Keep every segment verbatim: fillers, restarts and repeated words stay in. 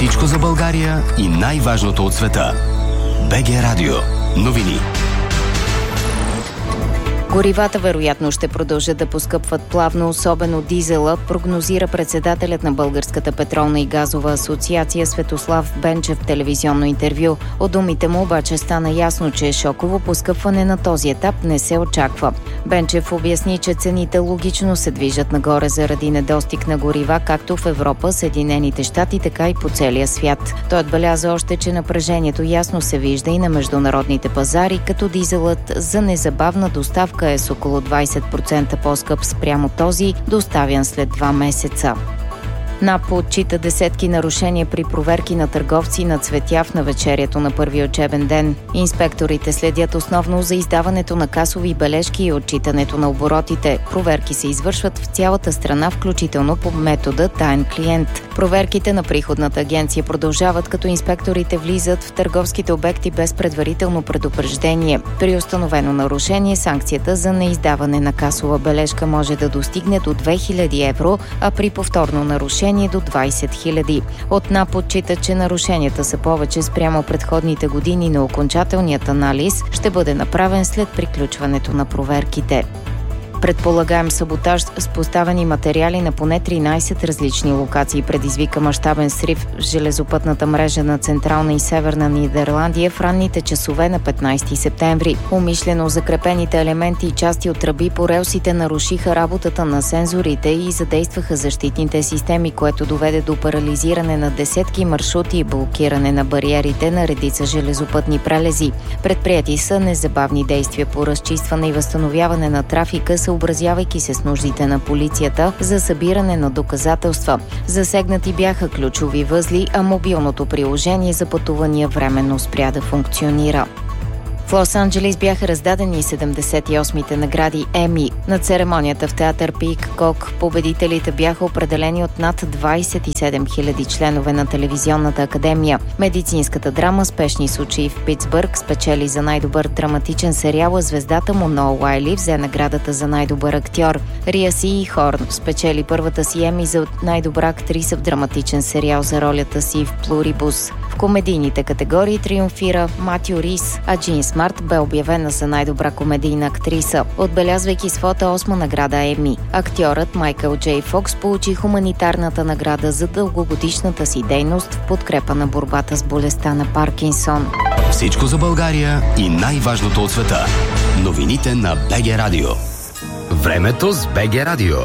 Всичко за България и най-важното от света. БГ Радио. Новини. Горивата вероятно ще продължат да поскъпват плавно, особено дизела, прогнозира председателят на Българската петролна и газова асоциация Светослав Бенчев в телевизионно интервю. От думите му обаче стана ясно, че шоково поскъпване на този етап не се очаква. Бенчев обясни, че цените логично се движат нагоре заради недостиг на горива, както в Европа, Съединените щати, така и по целия свят. Той отбеляза още, че напрежението ясно се вижда и на международните пазари, като дизелът за незабавна доставка е с около двайсет процента по-скъп спрямо този, доставян след два месеца. НАП отчита десетки нарушения при проверки на търговци на цветя в навечерието на първи учебен ден. Инспекторите следят основно за издаването на касови бележки и отчитането на оборотите. Проверки се извършват в цялата страна, включително по метода таен клиент. Проверките на приходната агенция продължават, като инспекторите влизат в търговските обекти без предварително предупреждение. При установено нарушение санкцията за неиздаване на касова бележка може да достигне до две хиляди евро, а при повторно нарушение до двайсет хиляди. От НАП отчита, че нарушенията са повече спрямо предходните години, но окончателният анализ ще бъде направен след приключването на проверките. Предполагаем саботаж с поставени материали на поне тринайсет различни локации предизвика мащабен срив в железопътната мрежа на Централна и Северна Нидерландия в ранните часове на петнайсети септември. Умишлено закрепените елементи и части от тръби по релсите нарушиха работата на сензорите и задействаха защитните системи, което доведе до парализиране на десетки маршрути и блокиране на бариерите на редица железопътни прелези. Предприети са незабавни действия по разчистване и възстановяване на трафика, съобразявайки се с нуждите на полицията за събиране на доказателства. Засегнати бяха ключови възли, а мобилното приложение за пътувания временно спря да функционира. В Лос-Анджелес бяха раздадени седемдесет и осмите награди Еми. На церемонията в театър Пийкок победителите бяха определени от над двайсет и седем хиляди членове на телевизионната академия. Медицинската драма "Спешни случаи в Питсбърг" спечели за най-добър драматичен сериал, а звездата му Ноа Уайли взе наградата за най-добър актьор. Рия Сиихорн спечели първата си Еми за най-добра актриса в драматичен сериал за ролята си в Плурибус. В комедийните категории триумфира Матю Рис, а Джин Смарт бе обявена за най-добра комедийна актриса, отбелязвайки своята осма награда Еми. Актьорът Майкъл Джей Фокс получи хуманитарната награда за дългогодишната си дейност в подкрепа на борбата с болестта на Паркинсон. Всичко за България и най-важното от света. Новините на БГ Радио. Времето с БГ Радио.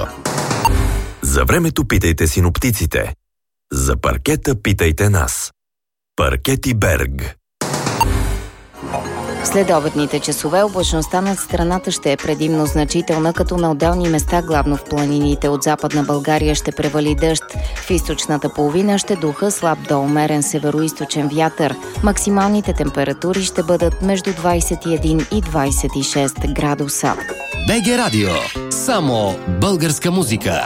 За времето питайте синоптиците. За паркета питайте нас. Паркети Берг. Следобедните часове облачността над страната ще е предимно значителна, като на отделни места, главно в планините от Западна България, ще превали дъжд. В източната половина ще духа слаб до умерен североизточен вятър. Максималните температури ще бъдат между двайсет и един и двайсет и шест градуса. БГ Радио. Само българска музика.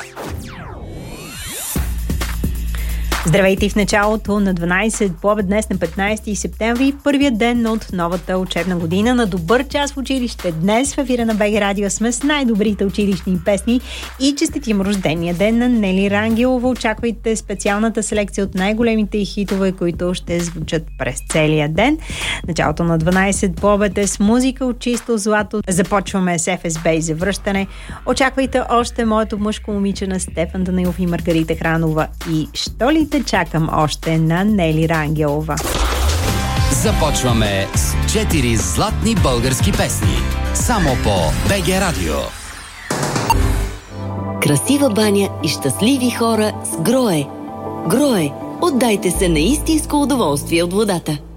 Здравейте в началото на дванайсет по обед днес на петнайсети септември, първият ден от новата учебна година. На добър час в училище. Днес в ефира на БГ Радио сме с най-добрите училищни песни и честитим рождения ден на Нели Рангелова. Очаквайте специалната селекция от най-големите хитове, които ще звучат през целия ден. Началото на дванайсет по обед е с музика от чисто злато. Започваме с Еф Ес Би и завръщане. Очаквайте още моето мъжко момиче на Стефан Данаилов и Маргарита Хранова. И що ли те чакам още на Нели Рангелова. Започваме с четири златни български песни. Само по БГ Радио. Красива баня и щастливи хора с Грое. Грое, отдайте се на истинско удоволствие от водата.